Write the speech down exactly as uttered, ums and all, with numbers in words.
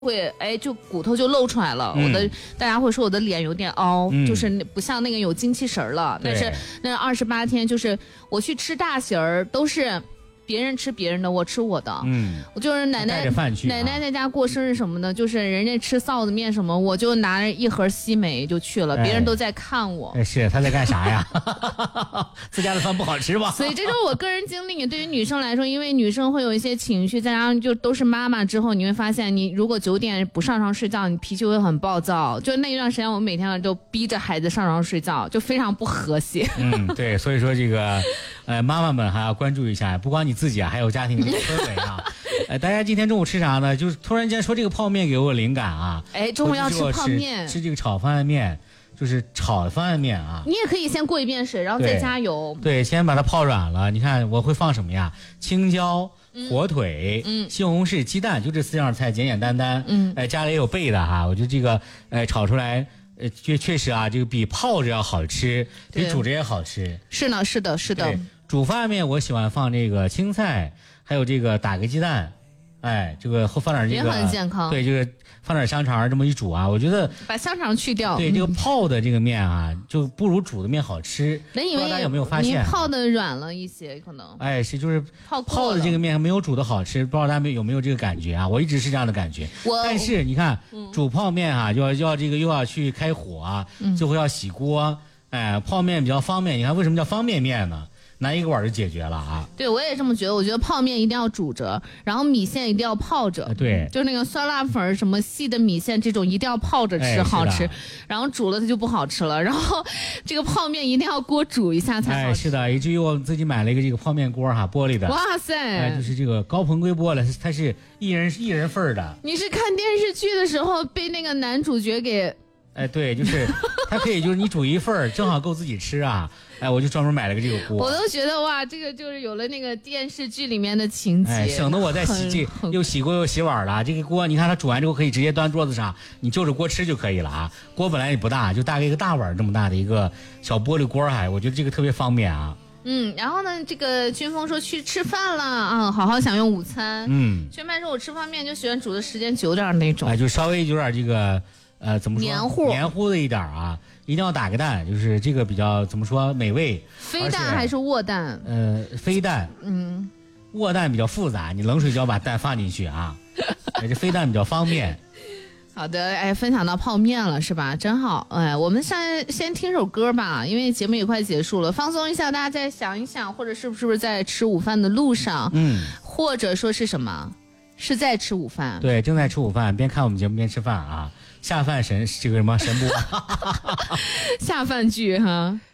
会哎，就骨头就露出来了。 嗯、 我的大家会说我的脸有点凹， 嗯、 就是不像那个有精气神了。但是那二十八天，就是我去吃大席儿都是。别人吃别人的，我吃我的。 嗯， 我就是奶奶、 啊、 奶奶在家过生日什么的，就是人家吃臊子面什么，我就拿着一盒西梅就去了，哎、别人都在看我。 哎，是他在干啥呀？自家的饭不好吃吧？ 所以这就是我个人经历。对于女生来说，因为女生会有一些情绪，再加上就都是妈妈之后，你会发现，你如果九点不上床睡觉，你脾气会很暴躁。就那一段时间，我每天都逼着孩子上床睡觉，就非常不和谐。 嗯，对，所以说这个。呃，妈妈们还要关注一下，不光你自己啊，还有家庭的氛围啊。呃，大家今天中午吃啥呢？就是突然间说这个泡面给我灵感啊。 哎，中午要吃泡面， 吃这个炒方便面，就是炒方便面啊。 你也可以先过一遍水，然后再加油。 对，对先把它泡软了。你看我会放什么呀？青椒、火腿、嗯、西红柿、鸡蛋，就这四样菜，简简单单。嗯，哎、呃，家里也有备的哈。我觉得这个，呃，炒出来。呃，确确实啊，这个比泡着要好吃，比煮着也好吃。 是呢，是的，是的。 煮方便面我喜欢放这个青菜，还有这个打个鸡蛋，哎，这个后放点这个也很健康。 对，这个放点香肠这么一煮啊，我觉得把香肠去掉。 对，这个泡的这个面啊，就不如煮的面好吃。 那因为大家有没有发现？ 你泡的软了一些，可能。 哎，是就是泡泡的这个面没有煮的好吃，不知道大家有没有这个感觉啊？我一直是这样的感觉。 我但是你看，嗯、煮泡面啊，就要要这个又要去开火啊，嗯、最后要洗锅。哎，泡面比较方便。你看为什么叫方便面呢？拿一个碗就解决了啊！ 对，我也这么觉得。我觉得泡面一定要煮着，然后米线一定要泡着。 对， 就那个酸辣粉什么细的米线这种一定要泡着吃，哎、好吃。然后煮了它就不好吃了。然后这个泡面一定要锅煮一下才好吃。 哎，是的，以至于我自己买了一个这个泡面锅哈，玻璃的。 哇塞！ 哎，就是这个高硼硅玻璃，它是一人一人份的。 你是看电视剧的时候被那个男主角给？ 哎，对，就是它可以，就是你煮一份正好够自己吃啊。哎，我就专门买了个这个锅， 我都觉得哇，这个就是有了那个电视剧里面的情节， 哎，省得我在洗这又洗锅又洗碗了。这个锅你看它煮完之后可以直接端桌子上，你就着锅吃就可以了啊。锅本来也不大，就大概一个大碗这么大的一个小玻璃锅，还我觉得这个特别方便啊。 嗯，然后呢，这个军峰说去吃饭了啊，好好享用午餐。嗯，全麦说我吃方便面就喜欢煮的时间久点那种， 哎，就稍微有点这个。呃，怎么说？ 黏糊黏糊的一点啊，一定要打个蛋，就是这个比较怎么说美味。 飞蛋还是卧蛋？ 呃，飞蛋。嗯，卧蛋比较复杂，你冷水就要把蛋放进去啊。这飞蛋比较方便。 好的，哎，分享到泡面了是吧？真好。哎，我们上先听首歌吧，因为节目也快结束了，放松一下，大家再想一想，或者是不是不是在吃午饭的路上？嗯，或者说是什么？是在吃午饭？ 对，正在吃午饭，边看我们节目边吃饭啊。下饭神这个什么神播下饭剧哈。